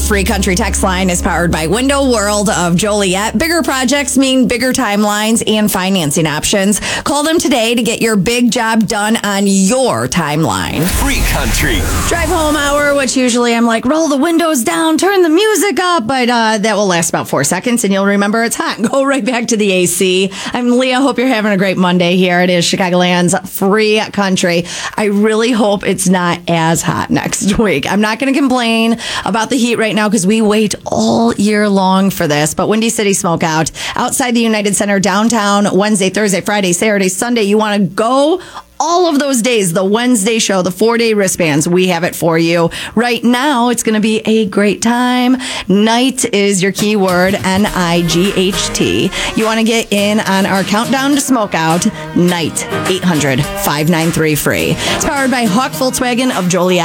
Free Country text line is powered by Window World of Joliet. Bigger projects mean bigger timelines and financing options. Call them today to get your big job done on your timeline. Free Country. Drive home hour, which usually I'm like, roll the windows down, turn the music up, but that will last about 4 seconds and you'll remember it's hot. Go right back to the AC. I'm Leah. Hope you're having a great Monday here. It is Chicagoland's Free Country. I really hope it's not as hot next week. I'm not going to complain about the heat right now because we wait all year long for this, but Windy City Smokeout outside the United Center downtown Wednesday, Thursday, Friday, Saturday, Sunday. You want to go all of those days, the Wednesday show, the 4-day wristbands, we have it for you. Right now, it's going to be a great time. Night is your keyword, N-I-G-H-T. You want to get in on our countdown to Smokeout, Night, 800-593-FREE. It's powered by Hawk Volkswagen of Joliet.